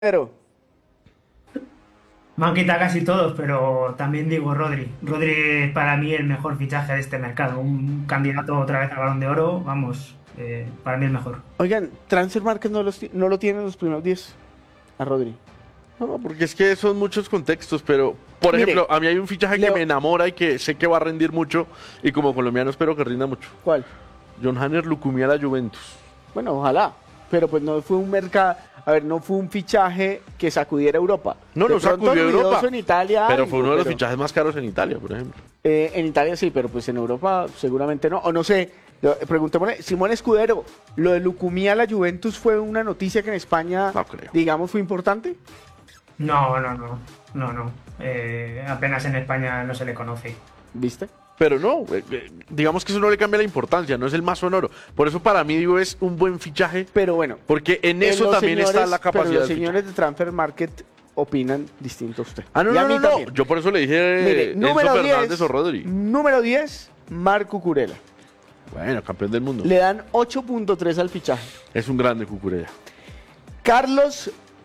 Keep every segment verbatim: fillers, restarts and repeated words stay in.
Pero, Me han quitado casi todos, pero también digo Rodri. Rodri es para mí el mejor fichaje de este mercado. Un candidato otra vez al Balón de Oro, vamos, eh, para mí el mejor. oigan, Transfer Market no, los, ti- no lo tiene en los primeros diez a Rodri. No, porque es que son muchos contextos, pero por Mire, ejemplo, a mí hay un fichaje Leo- que me enamora y que sé que va a rendir mucho y como colombiano espero que rinda mucho. ¿Cuál? John Hanner Lucumí a la Juventus. Bueno, ojalá. Pero pues no fue un mercado, a ver, no fue un fichaje que sacudiera Europa. No, De no pronto sacudió ruidoso Europa. en Italia. Pero algo, fue uno de los pero, fichajes más caros en Italia, por ejemplo. eh, en Italia sí, pero pues en Europa seguramente no. O no sé, lo- preguntémosle, Simón Escudero, ¿lo de Lucumí a la Juventus fue una noticia que en España, No creo. digamos, fue importante? No, no, no, no, no. Eh, apenas en España no se le conoce. ¿Viste? Pero no, eh, eh, digamos que eso no le cambia la importancia, no es el más sonoro. Por eso para mí digo es un buen fichaje, Pero bueno, porque en Eh, eso los también está señores- la pero capacidad los del señores de Transfer Market opinan distinto a usted. fichaje. Ah, no, Y a no, mí no, no. también. Yo por eso le dije Mire, eh, Enzo número Fernández diez, o Rodri. número diez, Marco Curela. Bueno, campeón del mundo. Le dan ocho punto tres al fichaje. Es un grande Cucurella. Carlos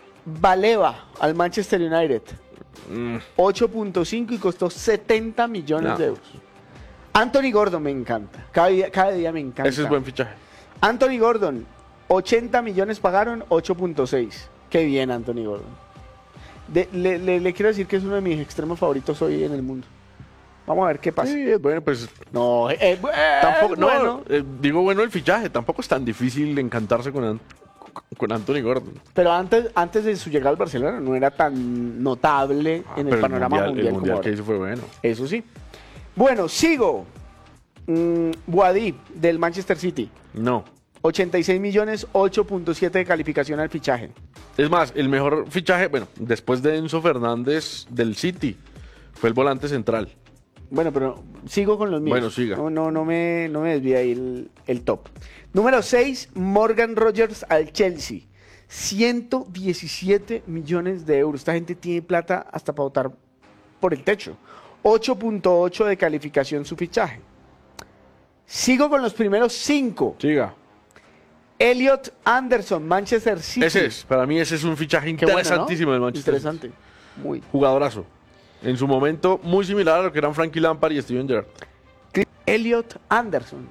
Baleva al Manchester United. Mm, ocho punto cinco y costó setenta millones No. de euros. Anthony Gordon me encanta. Cada día, cada día me encanta. ese es buen fichaje. Anthony Gordon, ochenta millones pagaron, ocho punto seis. Qué bien, Anthony Gordon. De- le, le- le quiero decir que es uno de mis extremos favoritos hoy en el mundo. Vamos a ver qué pasa. Sí, bueno, pues No, eh, eh, tampoco, no, bueno. eh, digo bueno el fichaje, tampoco es tan difícil encantarse con, An- con Anthony Gordon. Pero antes, antes de su llegada al Barcelona no era tan notable Ah, en el pero panorama mundial, mundial, el mundial como que ahora. hizo fue bueno. Eso sí. Bueno, sigo. Mm, Boadí del Manchester City. No. ochenta y seis millones, ocho punto siete de calificación al fichaje. Es más, el mejor fichaje, bueno, después de Enzo Fernández del City, fue el volante central. Bueno, pero sigo con los míos. Bueno, siga. No, no, no me, no me desvía ahí el, el top. Número seis, Morgan Rogers al Chelsea. ciento diecisiete millones de euros. Esta gente tiene plata hasta para votar por el techo. ocho punto ocho de calificación su fichaje. Sigo con los primeros cinco. Siga. Elliot Anderson, Manchester City. Ese es, para mí ese es un fichaje Qué bueno, ¿no? interesantísimo del Manchester City. Interesante. Muy. Jugadorazo. En su momento, muy similar a lo que eran Frankie Lampard y Steven Gerrard. Elliot Anderson.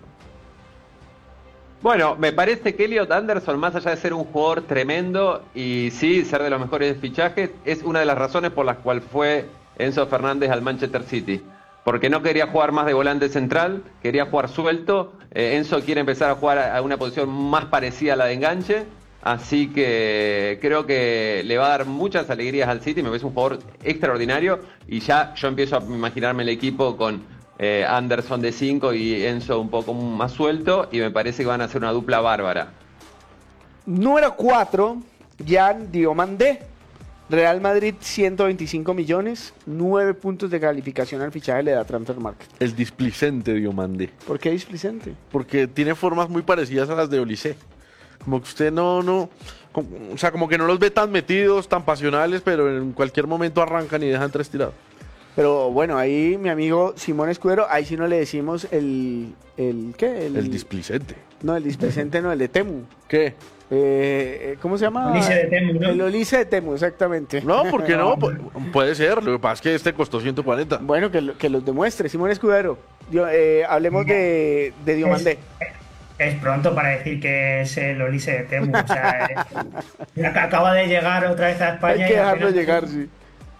Bueno, me parece que Elliot Anderson, más allá de ser un jugador tremendo y sí, ser de los mejores fichajes, es una de las razones por las cuales fue Enzo Fernández al Manchester City. Porque no quería jugar más de volante central, quería jugar suelto. Eh, Enzo quiere empezar a jugar a, a una posición más parecida a la de enganche. Así que creo que le va a dar muchas alegrías al City. Me parece un jugador extraordinario. Y ya yo empiezo a imaginarme el equipo con eh, Anderson de cinco y Enzo un poco más suelto. Y me parece que van a hacer una dupla bárbara. Número cuatro, Jan Diomandé. Real Madrid, ciento veinticinco millones, nueve puntos de calificación al fichaje le da Transfer Market. El displicente Diomande. ¿Por qué displicente? Porque tiene formas muy parecidas a las de Olise. Como que usted no, no, como- o sea, como que no los ve tan metidos, tan pasionales, pero en cualquier momento arrancan y dejan tres tirados. Pero bueno, ahí mi amigo Simón Escudero, ahí sí no le decimos el... ¿El qué? El displicente. No, el displicente no, el de Temu. ¿Qué? Eh, ¿Cómo se llama? Ulises de Temu, ¿no? El Ulises de Temu, exactamente. No, ¿por qué no? Pu- puede ser, lo que pasa es que este costó ciento cuarenta. Bueno, que, lo- que los demuestre. Simón Escudero, Dio- eh, hablemos de, de Diomandé. Es pronto para decir que es el Olise de Temu. O sea, eh, ac- acaba de llegar otra vez a Hay España. que y dejarlo apenas- llegar, sí.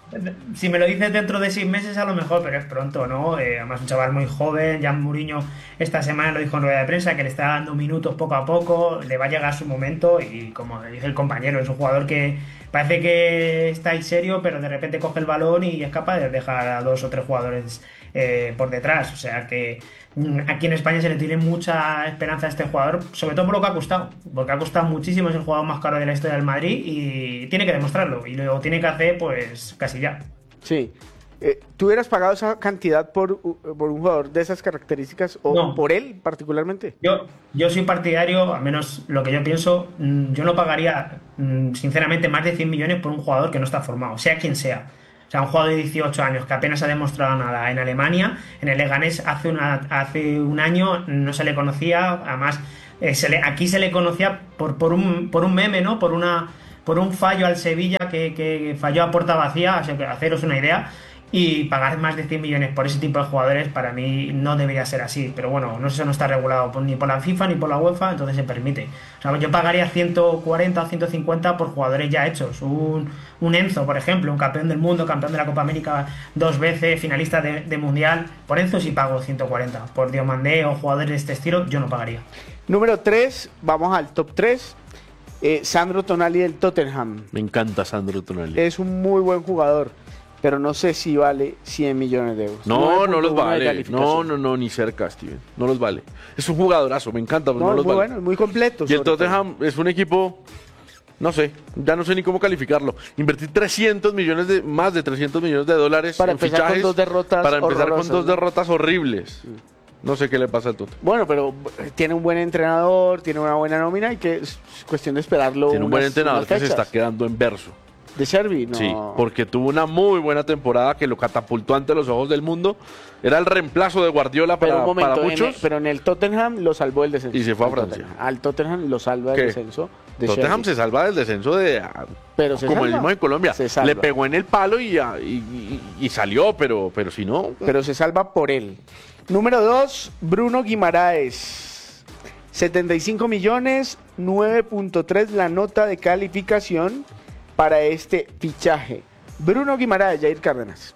Si me lo dices dentro de seis meses a lo mejor, pero es pronto, ¿no? Eh, además un chaval muy joven, Jan Mourinho esta semana lo dijo en rueda de prensa, que le está dando minutos poco a poco, le va a llegar su momento y como dice el compañero, es un jugador que parece que está ahí serio, pero de repente coge el balón y es capaz de dejar a dos o tres jugadores eh, por detrás, o sea que mm, aquí en España se le tiene mucha esperanza a este jugador, sobre todo por lo que ha costado, porque ha costado muchísimo, es el jugador más caro de la historia del Madrid y tiene que demostrarlo y lo tiene que hacer pues casi ya. Sí. Eh, ¿Tú hubieras pagado esa cantidad por, u- por un jugador de esas características o No. por él particularmente? Yo, yo soy partidario, al menos lo que yo pienso, mm, yo no pagaría mm, sinceramente más de cien millones por un jugador que no está formado, sea quien sea. O sea, un jugador de dieciocho años que apenas ha demostrado nada en Alemania, en el Leganés hace, una, hace un año no se le conocía, además eh, se le, aquí se le conocía por, por, un, por un meme, ¿no? Por una, por un fallo al Sevilla que, que falló a puerta vacía, o sea, que haceros una idea, y pagar más de cien millones por ese tipo de jugadores para mí no debería ser así, pero bueno, no, eso no está regulado por, ni por la FIFA ni por la UEFA, entonces se permite. O sea, yo pagaría ciento cuarenta o ciento cincuenta por jugadores ya hechos, un, un Enzo, por ejemplo, un campeón del mundo, campeón de la Copa América dos veces, finalista de, de Mundial, por Enzo sí pago ciento cuarenta, por Diomandé o jugadores de este estilo yo no pagaría. Número tres, vamos al top tres. Eh, Sandro Tonali del Tottenham. Me encanta Sandro Tonali. Es un muy buen jugador, pero no sé si vale cien millones de euros. No, no los nueve punto uno de vale. calificación. No, no, no, ni cerca, Steven. No los vale. Es un jugadorazo, me encanta, pero No, no, es los muy vale. bueno, es muy completo. Y el sobre todo. Tottenham es un equipo, no sé, ya no sé ni cómo calificarlo. Invertir trescientos millones de, más de trescientos millones de dólares Para en empezar con fichajes, dos derrotas para empezar con horrorosas, dos ¿no? derrotas horribles. No sé qué le pasa al Tottenham. Bueno, pero tiene un buen entrenador, tiene una buena nómina y que es cuestión de esperarlo. Tiene un buen unas- entrenador unas que se fechas. está quedando en verso. ¿De Servi? No. Sí, porque tuvo una muy buena temporada que lo catapultó ante los ojos del mundo. Era el reemplazo de Guardiola Pero para, un momento, para en muchos. el- pero en el Tottenham lo salvó el descenso. Y se fue a Al Francia. Tottenham. Al Tottenham lo salva ¿Qué? el descenso de Tottenham Sherby. se salva del descenso de Pero se como salva. decimos en Colombia. Se salva. Le pegó en el palo y, y, y- y salió, pero, pero si no. Pero se salva por él. Número dos, Bruno Guimaraes. setenta y cinco millones, nueve punto tres la nota de calificación para este fichaje. Bruno Guimaraes, Jair Cárdenas.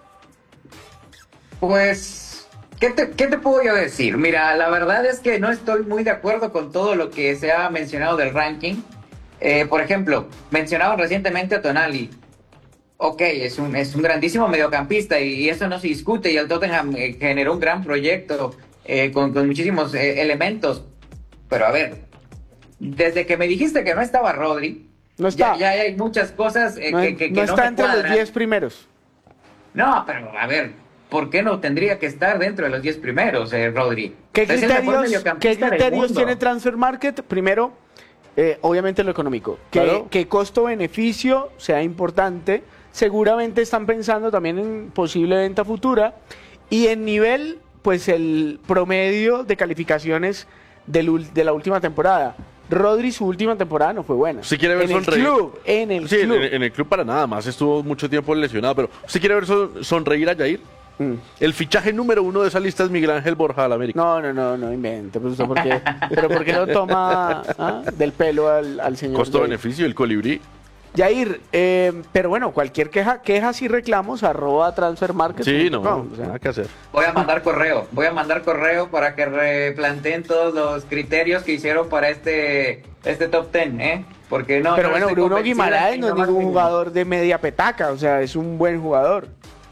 Pues, ¿qué te, qué te puedo yo decir? Mira, la verdad es que no estoy muy de acuerdo con todo lo que se ha mencionado del ranking. Eh, por ejemplo, mencionaban recientemente a Tonali. Ok, es un, es un grandísimo mediocampista y, y eso no se discute. Y el Tottenham eh, generó un gran proyecto eh, con, con muchísimos eh, elementos. Pero a ver, desde que me dijiste que no estaba Rodri, No está. Ya, ya hay muchas cosas eh, no, que, que- que no no está me entre los cuadran. diez primeros. No, pero a ver, ¿por qué no tendría que estar dentro de los diez primeros, eh, Rodri? ¿Qué Es el mejor criterios, mediocampista ¿qué del criterios mundo. tiene Transfer Market? Primero, eh, obviamente lo económico. Que, Claro. que costo-beneficio sea importante. Seguramente están pensando también en posible venta futura. Y en nivel, pues el promedio de calificaciones del ul- de la última temporada. Rodri, su última temporada no fue buena. ¿Usted quiere ver en el sonreír? club, en el Sí, en, club. en el club para nada más. Estuvo mucho tiempo lesionado. Pero ¿usted quiere ver son- sonreír a Jair? Mm. El fichaje número uno de esa lista es Miguel Ángel Borja al América. No, no, no, no invente. Pero, usted por qué, pero ¿por qué lo toma ah, del pelo al, al señor? Jair? Costo-beneficio, el colibrí. Jair, eh, pero bueno, cualquier queja, quejas y reclamos, arroba transfermarket. Sí, no, o sea, nada que hacer. Voy a mandar correo, voy a mandar correo para que replanteen todos los criterios que hicieron para este, este top ten, ¿eh? Porque no. pero no bueno, estoy Bruno convencida Guimaraes y no es más ningún bien- jugador de media petaca, o sea, es un buen jugador.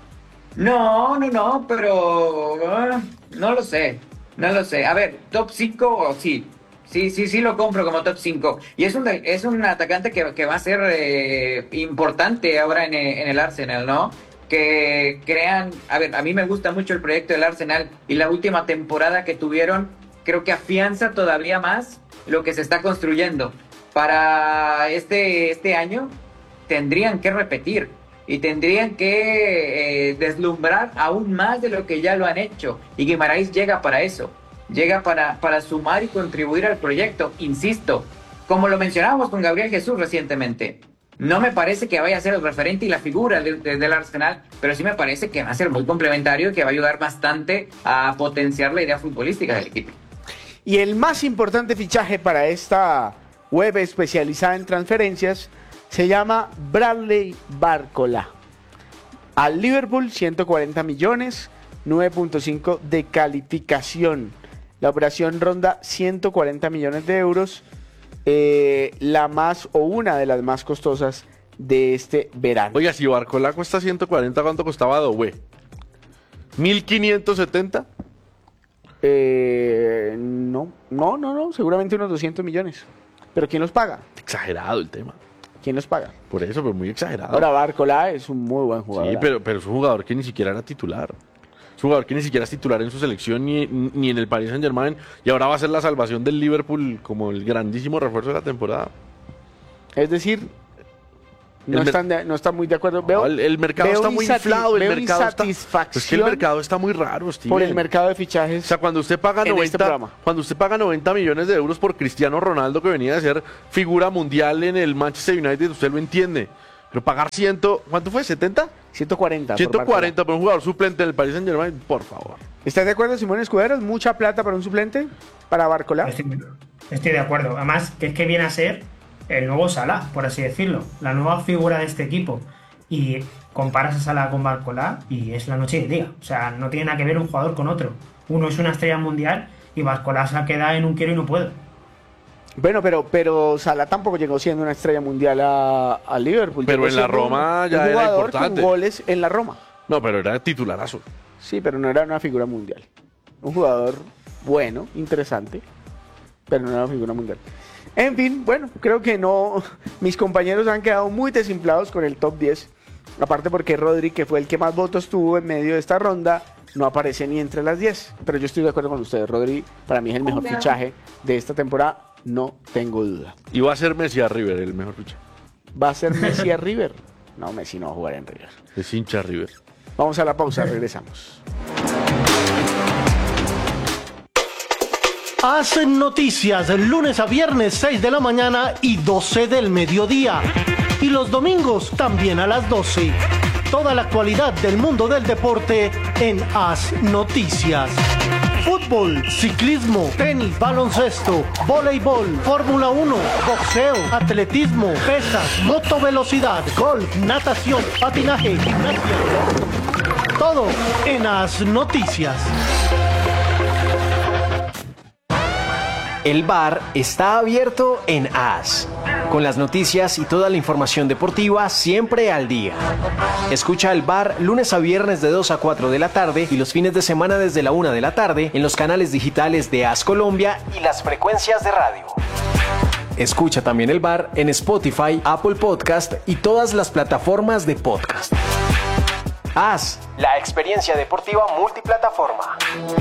No, no, no, pero ah, no lo sé, no lo sé. A ver, top cinco, sí, sí, sí, sí lo compro como top cinco. Y es un, del- es un atacante que, que va a ser eh, importante ahora en, eh, en el Arsenal, ¿no? Que crean, a ver, a mí me gusta mucho el proyecto del Arsenal y la última temporada que tuvieron, creo que afianza todavía más lo que se está construyendo. Para este, este año tendrían que repetir y tendrían que eh, deslumbrar aún más de lo que ya lo han hecho. Y Guimaraes llega para eso, llega para, para sumar y contribuir al proyecto, insisto, como lo mencionábamos con Gabriel Jesús recientemente. No me parece que vaya a ser el referente y la figura de- de- del Arsenal, pero sí me parece que va a ser muy complementario y que va a ayudar bastante a potenciar la idea futbolística del equipo. Y el más importante fichaje para esta web especializada en transferencias se llama Bradley Barcola. Al Liverpool, ciento cuarenta millones, nueve punto cinco de calificación. La operación ronda ciento cuarenta millones de euros, eh, la más o una de las más costosas de este verano. Oiga, si Barcola cuesta ciento cuarenta, ¿cuánto costaba Adobe? ¿mil quinientos setenta? Eh, no, no, no, no, seguramente unos doscientos millones. Pero ¿quién los paga? Exagerado el tema. ¿Quién los paga? Por eso, pero muy exagerado. Ahora Barcola es un muy buen jugador. Sí, pero, pero es un jugador que ni siquiera era titular. Es un jugador que ni siquiera es titular en su selección ni, ni en el Paris Saint Germain. Y ahora va a ser la salvación del Liverpool como el grandísimo refuerzo de la temporada. Es decir, no, El mer- están de- no están muy de acuerdo. Veo, No, el, el mercado veo está muy insati- inflado, el veo mercado está, insatisfacción es que el mercado está muy raro, Steven. por el mercado de O fichajes. sea, cuando usted paga en este noventa, programa. cuando usted paga noventa millones de euros por Cristiano Ronaldo, que venía de ser figura mundial en el Manchester United, usted lo entiende. Pero pagar cien, ¿cuánto fue? ¿setenta? ciento cuarenta. por ciento cuarenta Barcelona. por un jugador suplente en el Paris Saint-Germain, por favor. ¿Estás de acuerdo, Simón Escuderos? ¿Mucha plata para un suplente? ¿Para Barcola? Estoy, estoy de acuerdo. Además, que es que viene a ser el nuevo Salah, por así decirlo. La nueva figura de este equipo. Y comparas a Salah con Barcola y es la noche y el día. O sea, no tiene nada que ver un jugador con otro. Uno es una estrella mundial y Barcola se queda en un quiero y no puedo. Bueno, pero, pero Salah tampoco llegó siendo una estrella mundial a, a Liverpool. Pero Llegó en la siendo Roma un, ya un era jugador importante. con goles en la Roma. No, pero era titularazo. Sí, pero no era una figura mundial. Un jugador bueno, interesante, pero no era una figura mundial. En fin, bueno, creo que no. Mis compañeros han quedado muy desinflados con el top diez. Aparte porque Rodri, que fue el que más votos tuvo en medio de esta ronda, no aparece ni entre las diez. Pero yo estoy de acuerdo con ustedes. Rodri, para mí es el mejor fichaje de esta temporada. No tengo duda. Y va a ser Messi a River, el mejor fichaje. ¿Va a ser Messi a River? No, Messi no va a jugar en River. Es hincha River. Vamos a la pausa, regresamos. Hacen noticias lunes a viernes seis de la mañana y doce del mediodía. Y los domingos también a las doce. Toda la actualidad del mundo del deporte en Haz Noticias. Fútbol, ciclismo, tenis, baloncesto, voleibol, Fórmula uno, boxeo, atletismo, pesas, motovelocidad, golf, natación, patinaje, gimnasia. Todo en Haz Noticias. El bar está abierto en AS, con las noticias y toda la información deportiva siempre al día. Escucha el bar lunes a viernes de dos a cuatro de la tarde y los fines de semana desde la una de la tarde en los canales digitales de AS Colombia y las frecuencias de radio. Escucha también el bar en Spotify, Apple Podcast y todas las plataformas de podcast. AS, la experiencia deportiva multiplataforma.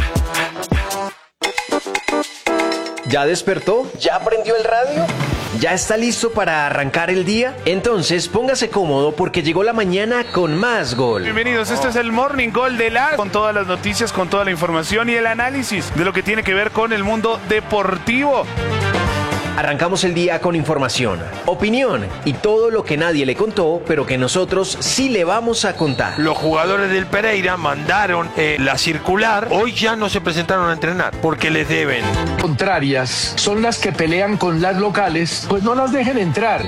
¿Ya despertó? ¿Ya prendió el radio? ¿Ya está listo para arrancar el día? Entonces póngase cómodo porque llegó la mañana con más gol. Bienvenidos, este es el Morning Gol de la con todas las noticias, con toda la información y el análisis de lo que tiene que ver con el mundo deportivo. Arrancamos el día con información, opinión y todo lo que nadie le contó, pero que nosotros sí le vamos a contar. Los jugadores del Pereira mandaron eh, la circular. Hoy ya no se presentaron a entrenar porque les deben. Contrarias son las que pelean con las locales, pues no las dejen entrar.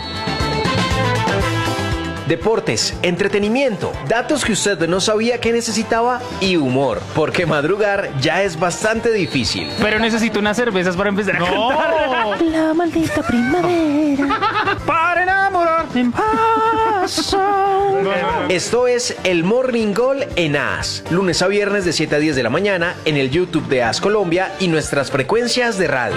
Deportes, entretenimiento, datos que usted no sabía que necesitaba y humor, porque madrugar ya es bastante difícil. Pero necesito unas cervezas para empezar a No. cantar. La maldita primavera. Para enamorarte en paz. Esto es el Morning Gol en AS, lunes a viernes de siete a diez de la mañana en el YouTube de AS Colombia y nuestras frecuencias de radio.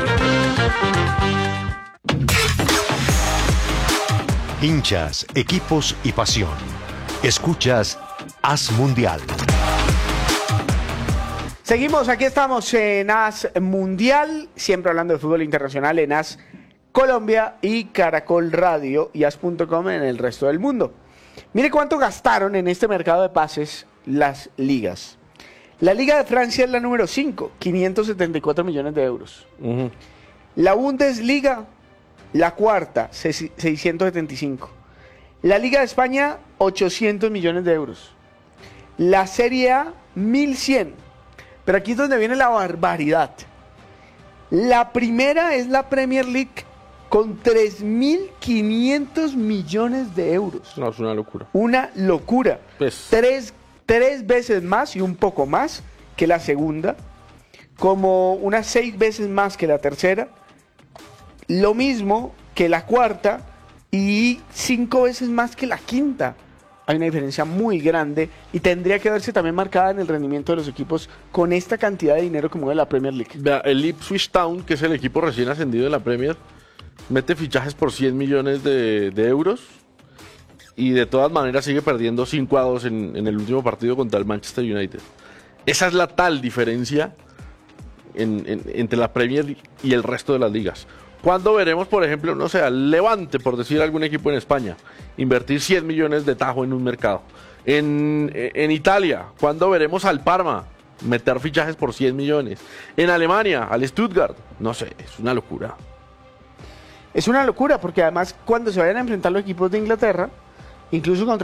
Hinchas, equipos y pasión. Escuchas Haz Mundial. Seguimos, aquí estamos en AS Mundial, siempre hablando de fútbol internacional en AS Colombia y Caracol Radio y as punto com en el resto del mundo. Mire cuánto gastaron en este mercado de pases las ligas. La Liga de Francia es la número cinco, quinientos setenta y cuatro millones de euros. Uh-huh. La Bundesliga, la cuarta, seiscientos setenta y cinco. La Liga de España, ochocientos millones de euros. La Serie A, mil cien. Pero aquí es donde viene la barbaridad. La primera es la Premier League con tres mil quinientos millones de euros. No, es una locura. Una locura. Pues, Tres, tres veces más y un poco más que la segunda. Como unas seis veces más que la tercera. Lo mismo que la cuarta y cinco veces más que la quinta. Hay una diferencia muy grande y tendría que verse también marcada en el rendimiento de los equipos con esta cantidad de dinero como de la Premier League. vea, el Ipswich Town, que es el equipo recién ascendido de la Premier, mete fichajes por cien millones de, de euros y de todas maneras sigue perdiendo cinco a dos en, en el último partido contra el Manchester United. Esa es la tal diferencia en, en, entre la Premier y el resto de las ligas. ¿Cuándo veremos, por ejemplo, no sé, al Levante, por decir algún equipo en España, invertir cien millones de tajo en un mercado? En, en Italia, ¿cuándo veremos al Parma meter fichajes por cien millones? En Alemania, al Stuttgart, no sé, es una locura. Es una locura, porque además cuando se vayan a enfrentar los equipos de Inglaterra, incluso contra